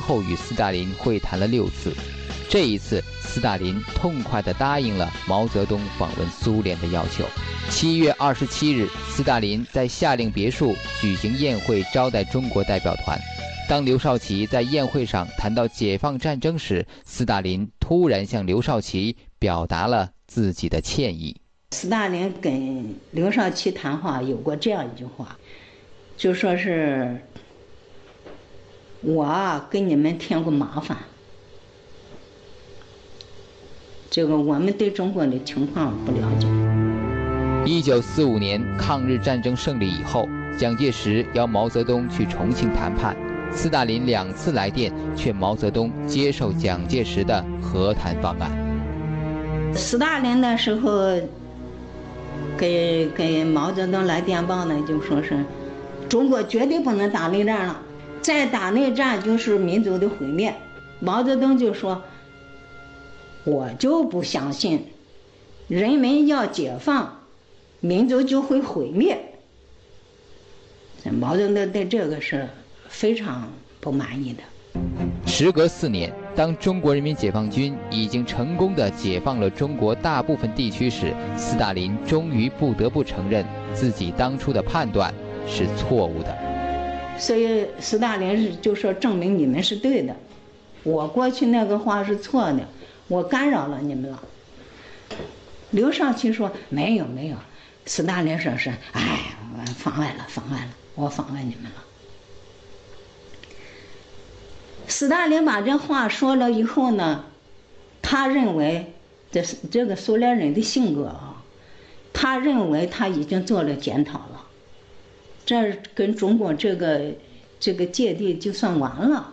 后与斯大林会谈了6次。这一次，斯大林痛快地答应了毛泽东访问苏联的要求。7月27日，斯大林在夏令别墅举行宴会，招待中国代表团。当刘少奇在宴会上谈到解放战争时，斯大林突然向刘少奇表达了自己的歉意。 斯大林跟刘少奇谈话有过这样一句话，就说是我给你们添过麻烦，这个我们对中国的情况不了解。 1945年抗日战争胜利以后，蒋介石邀毛泽东去重庆谈判，斯大林2次来电劝毛泽东接受蒋介石的和谈方案。 斯大林那时候给毛泽东来电报呢，就说是中国绝对不能打内战了，再打内战就是民族的毁灭。毛泽东就说，我就不相信人民要解放，民族就会毁灭。毛泽东对这个是非常不满意的。 时隔4年，当中国人民解放军已经成功地解放了中国大部分地区时，斯大林终于不得不承认自己当初的判断是错误的。 所以斯大林就说，证明你们是对的，我过去那个话是错的，我干扰了你们了。刘少奇说没有，斯大林说是我妨碍了，我妨碍你们了。斯大林把这话说了以后呢，他认为这个苏联人的性格他认为他已经做了检讨了，这跟中国这个芥蒂就算完了。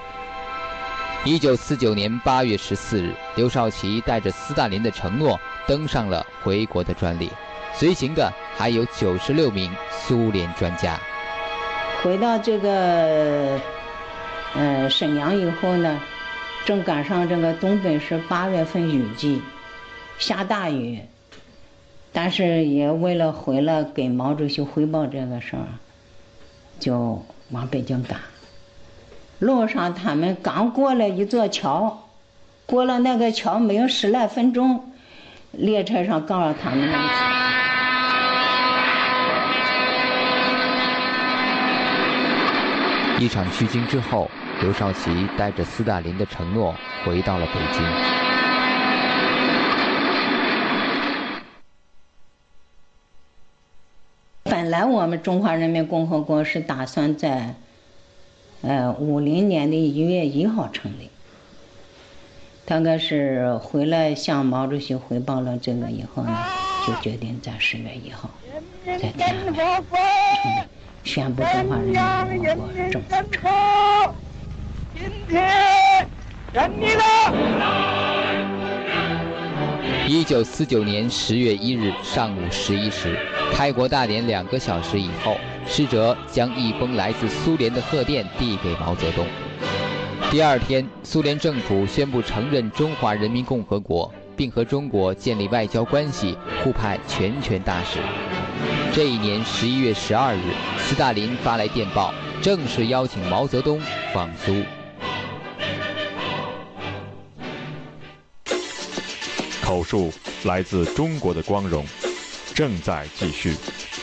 1949年8月14日，刘少奇带着斯大林的承诺登上了回国的专列，随行的还有96名苏联专家。 回到这个沈阳以后呢，正赶上这个东北是8月份雨季，下大雨，但是也为了回来给毛主席汇报这个事儿，就往北京赶。路上他们刚过了一座桥，过了那个桥没有10来分钟，列车上告诉他们那一场虚惊之后，刘少奇带着斯大林的承诺回到了北京。 本来我们中华人民共和国是打算在50年的1月1号成立，大概是回来向毛主席汇报了这个以后呢，就决定在10月1号在天安门宣布中华人民共和国政府成立。 今天胜利了 ！1949年10月1日上午11时，开国大典2个小时以后，使者将一封来自苏联的贺电递给毛泽东。第2天，苏联政府宣布承认中华人民共和国，并和中国建立外交关系，互派全权大使。这一年11月12日，斯大林发来电报，正式邀请毛泽东访苏。 口述来自中国的光荣，正在继续。